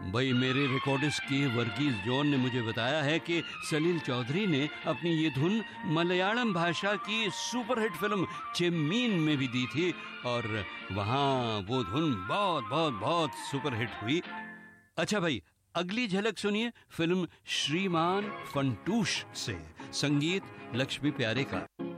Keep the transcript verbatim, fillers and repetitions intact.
भाई मेरे रिकॉर्डिस्ट की वर्गीज जॉन ने मुझे बताया है कि सलील चौधरी ने अपनी ये धुन मलयालम भाषा की सुपरहिट फिल्म चेम्मीन में भी दी थी और वहां वो धुन बहुत बहुत बहुत सुपरहिट हुई। अच्छा भाई, अगली झलक सुनिए फिल्म श्रीमान फंटूश से, संगीत लक्ष्मी प्यारे का।